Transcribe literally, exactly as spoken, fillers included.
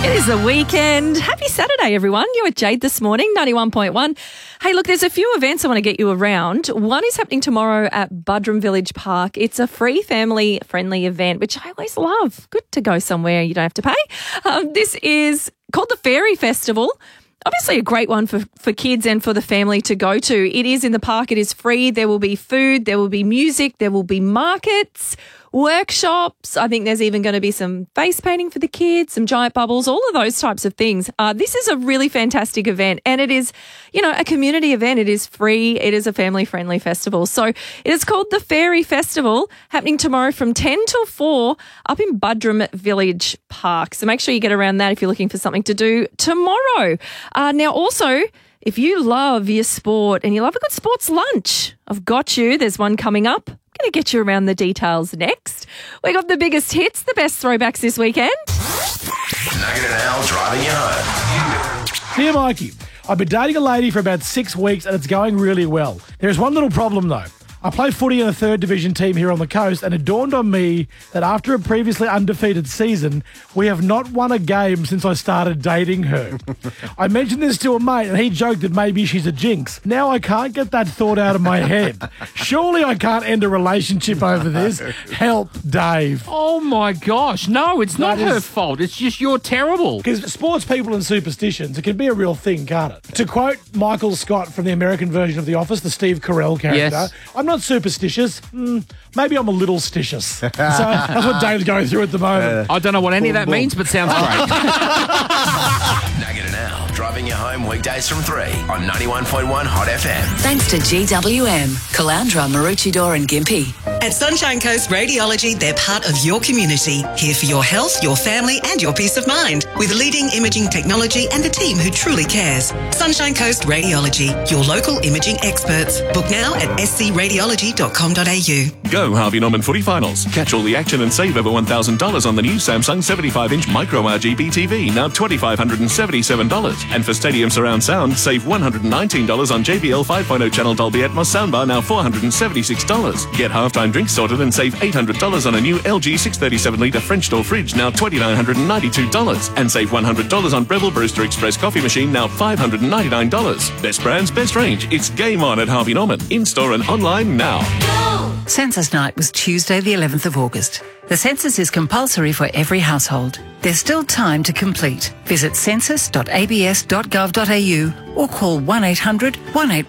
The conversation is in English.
It is the weekend. Happy Saturday, everyone. You're with Jade this morning, ninety-one point one. Hey, look, there's a few events I want to get you around. One is happening tomorrow at Buderim Village Park. It's a free family-friendly event, which I always love. Good to go somewhere you don't have to pay. Um, this is called the Fairy Festival. Obviously a great one for, for kids and for the family to go to. It is in the park. It is free. There will be food. There will be music. There will be markets, workshops. I think there's even going to be some face painting for the kids, some giant bubbles, all of those types of things. Uh, this is a really fantastic event, and it is, you know, a community event. It is free. It is a family-friendly festival. So it is called the Fairy Festival, happening tomorrow from ten till four up in Buderim Village Park. So make sure you get around that if you're looking for something to do tomorrow. Uh, now, also, if you love your sport and you love a good sports lunch, I've got you. There's one coming up. I'm going to get you around the details next. We got the biggest hits, the best throwbacks this weekend. Nugget and Al driving you home. Dear Mikey, I've been dating a lady for about six weeks and it's going really well. There's one little problem though. I play footy in a third division team here on the coast, and it dawned on me that after a previously undefeated season, we have not won a game since I started dating her. I mentioned this to a mate and he joked that maybe she's a jinx. Now I can't get that thought out of my head. Surely I can't end a relationship over this. Help, Dave. Oh my gosh, no, it's not That her is- fault. It's just you're terrible. Because sports people and superstitions, it can be a real thing, can't it? To quote Michael Scott from the American version of The Office, the Steve Carell character, Yes. I'm not superstitious. Mm, maybe I'm a little stitious. So that's what Dave's going through at the moment. I don't know what any of that Boom, boom. means, but sounds great. Nugget and Al driving you home weekdays from three on ninety-one point one Hot F M. Thanks to G W M, Caloundra, Maroochydore and Gympie. At Sunshine Coast Radiology, they're part of your community, here for your health, your family and your peace of mind, with leading imaging technology and a team who truly cares. Sunshine Coast Radiology, your local imaging experts. Book now at s c radiology dot com dot a u. Go Harvey Norman Footy Finals. Catch all the action and save over one thousand dollars on the new Samsung seventy-five inch Micro R G B T V, now two thousand five hundred seventy-seven dollars. And for Stadium Surround Sound, save one hundred nineteen dollars on J B L five point oh channel Dolby Atmos soundbar, now four hundred seventy-six dollars. Get halftime drinks sorted and save eight hundred dollars on a new L G six thirty-seven litre French door fridge, now two thousand nine hundred ninety-two dollars. And save one hundred dollars on Breville Brewster Express coffee machine, now five hundred ninety-nine dollars. Best brands, best range. It's game on at Harvey Norman. In-store and online now. Census night was Tuesday the eleventh of August. The census is compulsory for every household. There's still time to complete. Visit census dot a b s dot gov dot a u or call one eight hundred one eight one